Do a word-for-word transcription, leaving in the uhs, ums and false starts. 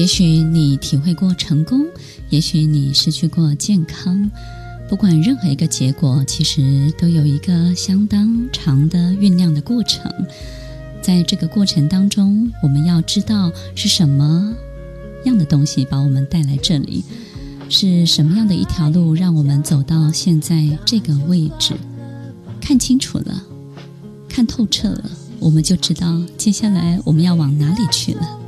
也许你体会过成功，也许你失去过健康，不管任何一个结果，其实都有一个相当长的酝酿的过程。在这个过程当中，我们要知道是什么样的东西把我们带来这里，是什么样的一条路让我们走到现在这个位置。看清楚了，看透彻了，我们就知道接下来我们要往哪里去了。